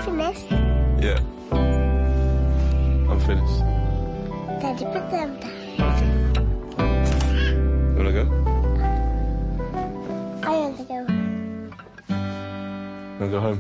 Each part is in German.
finished? Yeah. I'm finished. Daddy, put them down. Okay. You wanna go? I want to go. Then go home.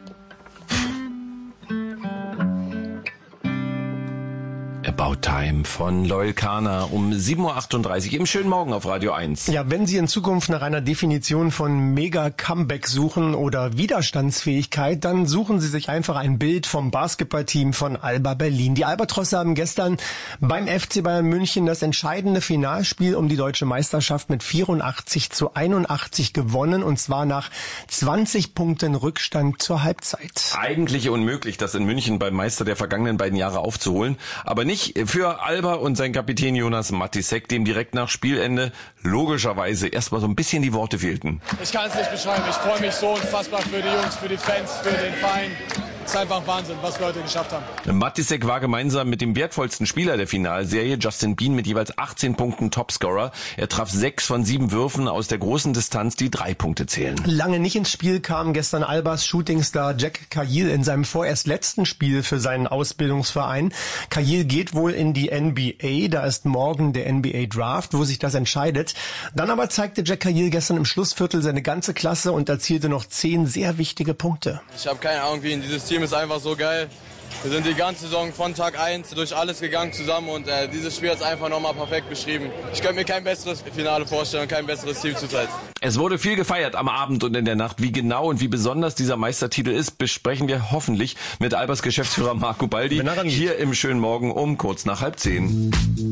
About Time von Loyal Kana um 7.38 Uhr im schönen Morgen auf Radio 1. Ja, wenn Sie in Zukunft nach einer Definition von Mega-Comeback suchen oder Widerstandsfähigkeit, dann suchen Sie sich einfach ein Bild vom Basketballteam von Alba Berlin. Die Albatrosse haben gestern beim FC Bayern München das entscheidende Finalspiel um die deutsche Meisterschaft mit 84-81 gewonnen, und zwar nach 20 Punkten Rückstand zur Halbzeit. Eigentlich unmöglich, das in München beim Meister der vergangenen beiden Jahre aufzuholen, aber nicht für Alba und sein Kapitän Jonas Matisek, dem direkt nach Spielende logischerweise erstmal so ein bisschen die Worte fehlten. Ich kann es nicht beschreiben. Ich freue mich so unfassbar für die Jungs, für die Fans, für den Verein. Es ist einfach Wahnsinn, was wir heute geschafft haben. Matisek war gemeinsam mit dem wertvollsten Spieler der Finalserie, Justin Bien, mit jeweils 18 Punkten Topscorer. Er traf 6 von 7 Würfen aus der großen Distanz, die 3 Punkte zählen. Lange nicht ins Spiel kam gestern Albas Shootingstar Jack Cahill in seinem vorerst letzten Spiel für seinen Ausbildungsverein. Cahill geht wohl in die NBA, da ist morgen der NBA Draft, wo sich das entscheidet. Dann aber zeigte Jack Cahill gestern im Schlussviertel seine ganze Klasse und erzielte noch 10 sehr wichtige Punkte. Ich habe keine Ahnung, wie in dieses Team ist einfach so geil. Wir sind die ganze Saison von Tag 1 durch alles gegangen zusammen und dieses Spiel ist einfach nochmal perfekt beschrieben. Ich könnte mir kein besseres Finale vorstellen und kein besseres Team zurzeit. Es wurde viel gefeiert am Abend und in der Nacht. Wie genau und wie besonders dieser Meistertitel ist, besprechen wir hoffentlich mit Albers Geschäftsführer Marco Baldi hier im schönen Morgen um kurz nach 9:30.